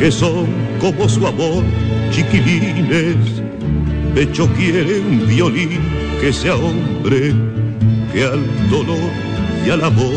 que son como su amor, chiquilines. Pecho quiere un violín que sea hombre, que al dolor y al amor